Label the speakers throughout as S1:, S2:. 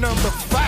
S1: number 5.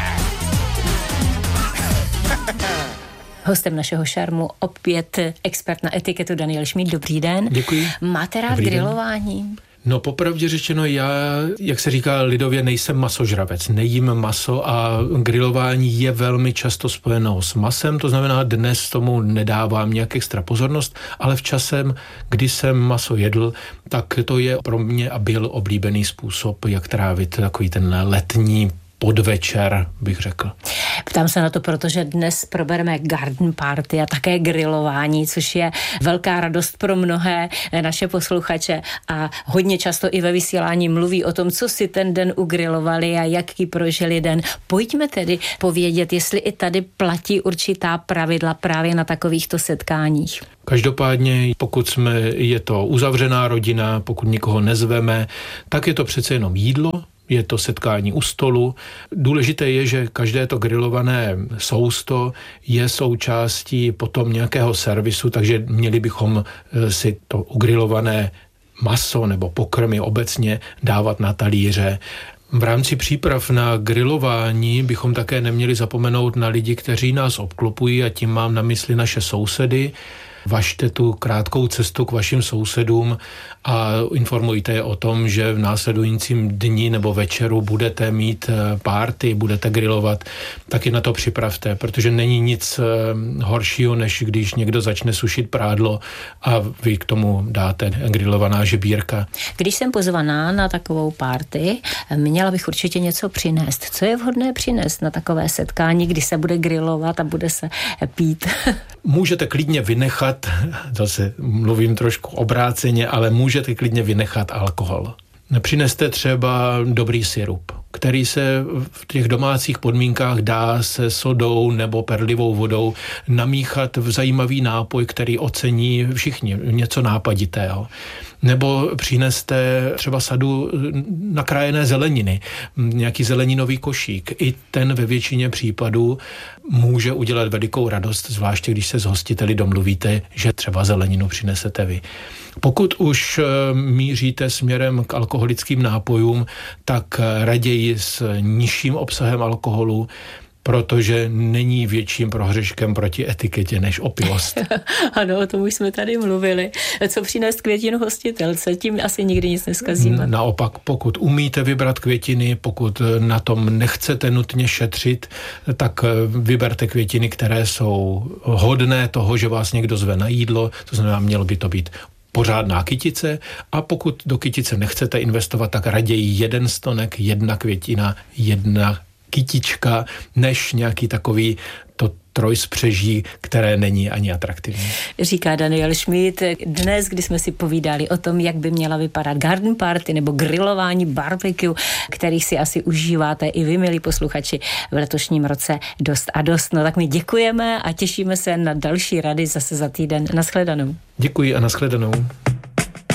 S2: Hostem našeho šarmu opět expert na etiketu Daniel Šmíd. Dobrý den.
S3: Děkuji.
S2: Máte rád grilování?
S3: No popravdě řečeno, já, jak se říká lidově, nejsem masožravec, nejím maso a grilování je velmi často spojeno s masem, to znamená, dnes tomu nedávám nějak extra pozornost, ale v časem, kdy jsem maso jedl, tak to je pro mě a byl oblíbený způsob, jak trávit takový ten letní podvečer, bych řekl.
S2: Ptám se na to, protože dnes probereme garden party a také grilování, což je velká radost pro mnohé naše posluchače a hodně často i ve vysílání mluví o tom, co si ten den ugrilovali a jaký prožili den. Pojďme tedy povědět, jestli i tady platí určitá pravidla právě na takovýchto setkáních.
S3: Každopádně, pokud je to uzavřená rodina, pokud nikoho nezveme, tak je to přece jenom jídlo, je to setkání u stolu. Důležité je, že každé to grilované sousto je součástí potom nějakého servisu, takže měli bychom si to ugrilované maso nebo pokrmy obecně dávat na talíře. V rámci příprav na grilování bychom také neměli zapomenout na lidi, kteří nás obklopují, a tím mám na mysli naše sousedy. Važte tu krátkou cestu k vašim sousedům a informujte je o tom, že v následujícím dni nebo večeru budete mít party, budete grilovat, taky na to připravte, protože není nic horšího, než když někdo začne sušit prádlo a vy k tomu dáte grilovaná žebírka.
S2: Když jsem pozvaná na takovou party, měla bych určitě něco přinést. Co je vhodné přinést na takové setkání, kdy se bude grilovat a bude se pít?
S3: Můžete klidně vynechat, zase mluvím trošku obráceně, ale můžete klidně vynechat alkohol. Přineste třeba dobrý sirup, který se v těch domácích podmínkách dá se sodou nebo perlivou vodou namíchat v zajímavý nápoj, který ocení všichni, něco nápaditého. Nebo přineste třeba sadu nakrájené zeleniny, nějaký zeleninový košík. I ten ve většině případů může udělat velikou radost, zvláště když se s hostiteli domluvíte, že třeba zeleninu přinesete vy. Pokud už míříte směrem k alkoholickým nápojům, tak raději s nižším obsahem alkoholu, protože není větším prohřeškem proti etiketě než opilost.
S2: Ano, o tom už jsme tady mluvili. Co přinést květinu hostitelce? Tím asi nikdy nic neskazíme.
S3: Naopak, pokud umíte vybrat květiny, pokud na tom nechcete nutně šetřit, tak vyberte květiny, které jsou hodné toho, že vás někdo zve na jídlo, to znamená, mělo by to být pořádná kytice, a pokud do kytice nechcete investovat, tak raději jeden stonek, jedna květina, jedna kytička, než nějaký takový to trojspřeží, které není ani atraktivní.
S2: Říká Daniel Šmíd. Dnes, kdy jsme si povídali o tom, jak by měla vypadat garden party nebo grilování, barbecue, kterých si asi užíváte i vy, milí posluchači, v letošním roce dost a dost. No tak my děkujeme a těšíme se na další rady zase za týden. Nashledanou.
S3: Děkuji a nashledanou.